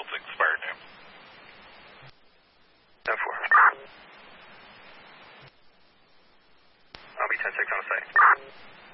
It's expired now. 10-4. I'll be 10-6 on the site.